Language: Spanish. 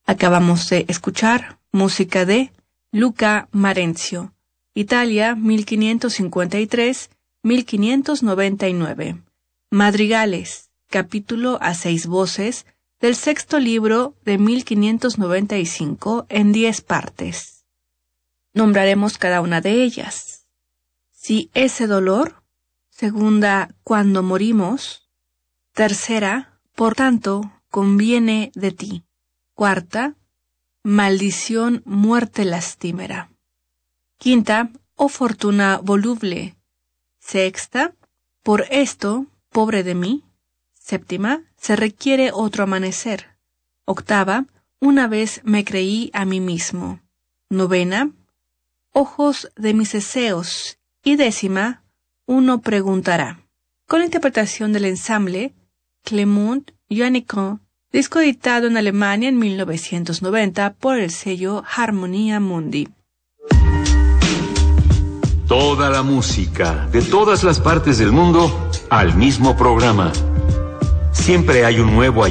Acabamos de escuchar música de Luca Marenzio, Italia 1553-1599. Madrigales, capítulo a 6 voces, del sexto libro de 1595 en 10 partes. Nombraremos cada una de ellas. Si ese dolor. Segunda, cuando morimos. Tercera, por tanto, conviene de ti. Cuarta, maldición, muerte lastimera. Quinta, oh fortuna voluble. Sexta, por esto, pobre de mí. Séptima, se requiere otro amanecer. Octava, una vez me creí a mí mismo. Novena, ojos de mis deseos. Y décima, uno preguntará. Con la interpretación del ensamble Clement Joannico, disco editado en Alemania en 1990 por el sello Harmonia Mundi. Toda la música de todas las partes del mundo al mismo programa. Siempre hay un nuevo